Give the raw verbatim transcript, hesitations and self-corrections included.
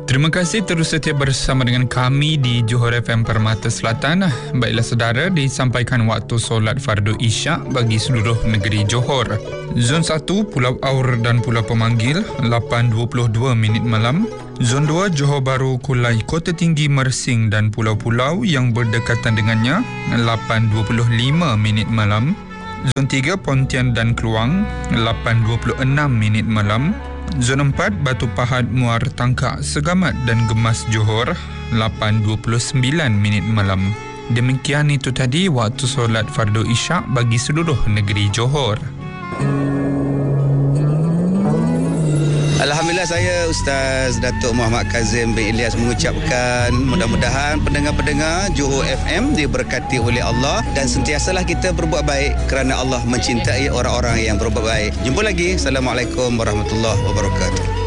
Terima kasih terus setia bersama dengan kami di Johor F M Permata Selatan. Baiklah saudara, disampaikan waktu solat fardu Isyak bagi seluruh negeri Johor. Zon satu Pulau Aur dan Pulau Pemanggil lapan dua puluh dua minit malam. Zon dua Johor Bahru Kulai Kota Tinggi Mersing dan pulau-pulau yang berdekatan dengannya lapan dua puluh lima minit malam. Zon tiga Pontian dan Keluang lapan dua puluh enam minit malam. Zon empat Batu Pahat Muar Tangkak Segamat dan Gemas Johor lapan dua puluh sembilan minit malam. Demikian itu tadi waktu solat fardu Isyak bagi seluruh negeri Johor. Alhamdulillah, saya Ustaz Datuk Muhammad Kazim bin Ilyas mengucapkan mudah-mudahan pendengar-pendengar Johor F M diberkati oleh Allah dan sentiasalah kita berbuat baik kerana Allah mencintai orang-orang yang berbuat baik. Jumpa lagi. Assalamualaikum warahmatullahi wabarakatuh.